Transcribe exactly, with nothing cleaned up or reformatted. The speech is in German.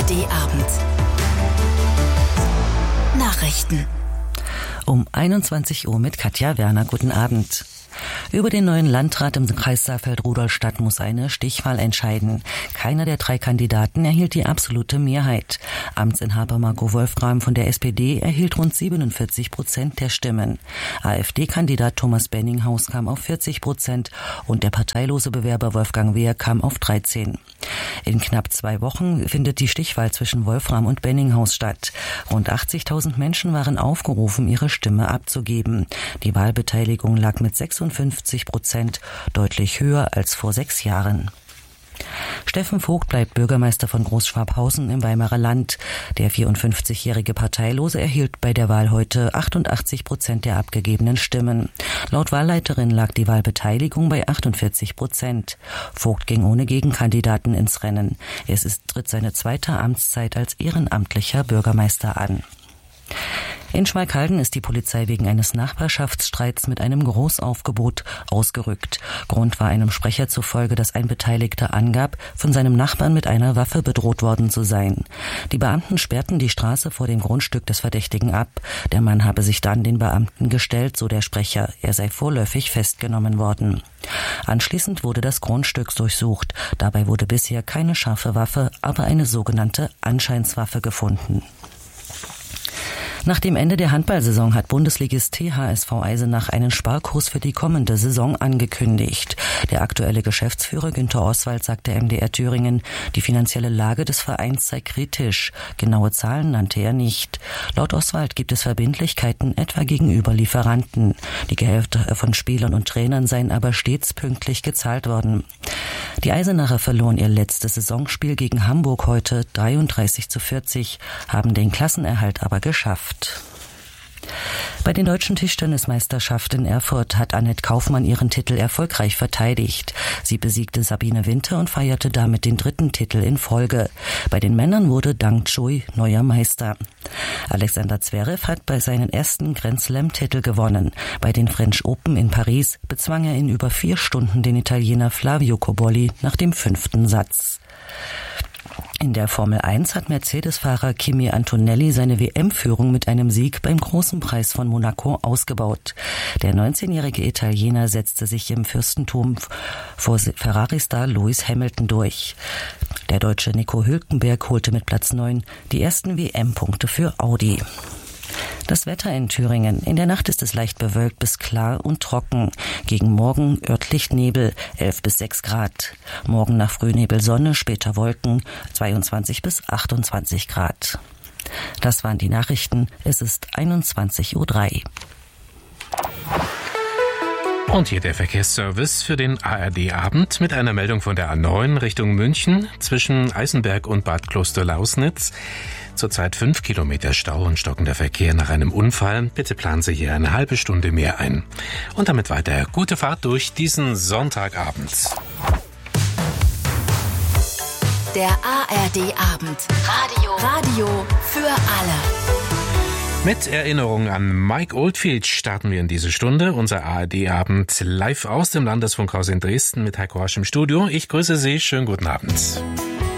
R D-Abend. Nachrichten. Um einundzwanzig Uhr mit Katja Werner. Guten Abend. Über den neuen Landrat im Kreis Saalfeld-Rudolstadt muss eine Stichwahl entscheiden. Keiner der drei Kandidaten erhielt die absolute Mehrheit. Amtsinhaber Marco Wolfram von der S P D erhielt rund siebenundvierzig Prozent der Stimmen. AfD-Kandidat Thomas Benninghaus kam auf vierzig Prozent und der parteilose Bewerber Wolfgang Wehr kam auf dreizehn. In knapp zwei Wochen findet die Stichwahl zwischen Wolfram und Benninghaus statt. Rund achtzigtausend Menschen waren aufgerufen, ihre Stimme abzugeben. Die Wahlbeteiligung lag mit sechsundfünfzig Prozent, deutlich höher als vor sechs Jahren. Steffen Vogt bleibt Bürgermeister von Großschwabhausen im Weimarer Land. Der vierundfünfzigjährige Parteilose erhielt bei der Wahl heute achtundachtzig Prozent der abgegebenen Stimmen. Laut Wahlleiterin lag die Wahlbeteiligung bei achtundvierzig Prozent. Vogt ging ohne Gegenkandidaten ins Rennen. Es ist, tritt seine zweite Amtszeit als ehrenamtlicher Bürgermeister an. In Schmalkalden ist die Polizei wegen eines Nachbarschaftsstreits mit einem Großaufgebot ausgerückt. Grund war einem Sprecher zufolge, dass ein Beteiligter angab, von seinem Nachbarn mit einer Waffe bedroht worden zu sein. Die Beamten sperrten die Straße vor dem Grundstück des Verdächtigen ab. Der Mann habe sich dann den Beamten gestellt, so der Sprecher. Er sei vorläufig festgenommen worden. Anschließend wurde das Grundstück durchsucht. Dabei wurde bisher keine scharfe Waffe, aber eine sogenannte Anscheinswaffe gefunden. Nach dem Ende der Handballsaison hat Bundesligist T H S V Eisenach einen Sparkurs für die kommende Saison angekündigt. Der aktuelle Geschäftsführer Günter Oswald sagte M D R Thüringen, die finanzielle Lage des Vereins sei kritisch. Genaue Zahlen nannte er nicht. Laut Oswald gibt es Verbindlichkeiten etwa gegenüber Lieferanten. Die Gehälter von Spielern und Trainern seien aber stets pünktlich gezahlt worden. Die Eisenacher verloren ihr letztes Saisonspiel gegen Hamburg heute dreiunddreißig zu vierzig, haben den Klassenerhalt aber geschafft. Bei den deutschen Tischtennismeisterschaften in Erfurt hat Annette Kaufmann ihren Titel erfolgreich verteidigt. Sie besiegte Sabine Winter und feierte damit den dritten Titel in Folge. Bei den Männern wurde Dang Choi neuer Meister. Alexander Zverev hat bei seinen ersten Grand Slam-Titel gewonnen. Bei den French Open in Paris bezwang er in über vier Stunden den Italiener Flavio Cobolli nach dem fünften Satz. In der Formel eins hat Mercedes-Fahrer Kimi Antonelli seine W M-Führung mit einem Sieg beim Großen Preis von Monaco ausgebaut. Der neunzehnjährige Italiener setzte sich im Fürstentum vor Ferrari-Star Lewis Hamilton durch. Der Deutsche Nico Hülkenberg holte mit Platz neun die ersten W M-Punkte für Audi. Das Wetter in Thüringen. In der Nacht ist es leicht bewölkt bis klar und trocken. Gegen Morgen örtlich Nebel, elf bis sechs Grad. Morgen nach Frühnebel Sonne, später Wolken, zweiundzwanzig bis achtundzwanzig Grad. Das waren die Nachrichten. Es ist einundzwanzig Uhr drei. Und hier der Verkehrsservice für den A R D-Abend mit einer Meldung von der A neun Richtung München zwischen Eisenberg und Bad Kloster-Lausnitz. Zurzeit fünf Kilometer Stau und stockender Verkehr nach einem Unfall. Bitte planen Sie hier eine halbe Stunde mehr ein. Und damit weiter. Gute Fahrt durch diesen Sonntagabend. Der A R D-Abend. Radio. Radio für alle. Mit Erinnerung an Mike Oldfield starten wir in diese Stunde. Unser A R D-Abend live aus dem Landesfunkhaus in Dresden mit Heiko Hasch im Studio. Ich grüße Sie. Schönen guten Abend.